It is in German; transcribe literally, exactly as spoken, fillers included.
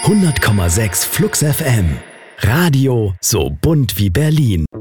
hundert Komma sechs Flux F M. Radio so bunt wie Berlin.